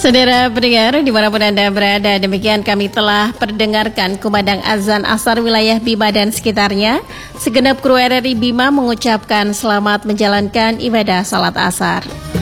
Saudara pendengar, dimanapun Anda berada, demikian kami telah perdengarkan kumandang azan asar wilayah Bima dan sekitarnya. Segenap kru RRI Bima mengucapkan selamat menjalankan ibadah salat asar.